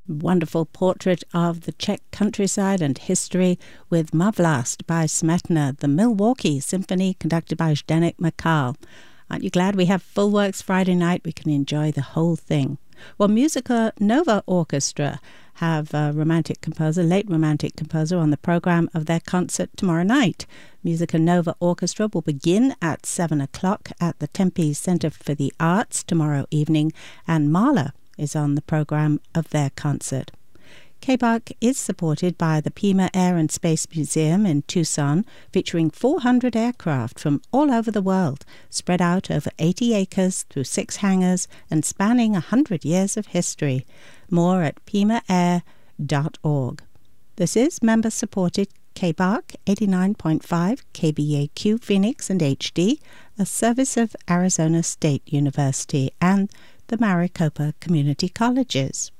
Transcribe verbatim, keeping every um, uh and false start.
Wonderful portrait of the Czech countryside and history with Ma Vlast by Smetana, the Milwaukee Symphony conducted by Zdeněk Makal. Aren't you glad we have Full Works Friday night? We can enjoy the whole thing. Well, Musica Nova Orchestra have a romantic composer, late romantic composer, on the program of their concert tomorrow night. Musica Nova Orchestra will begin at seven o'clock at the Tempe Center for the Arts tomorrow evening, and Mahler is on the program of their concert. K B A C is supported by the Pima Air and Space Museum in Tucson, featuring four hundred aircraft from all over the world, spread out over eighty acres through six hangars and spanning one hundred years of history. More at pima air dot org. This is member-supported K B A C eighty-nine point five K B A Q Phoenix and H D, a service of Arizona State University and the Maricopa Community Colleges.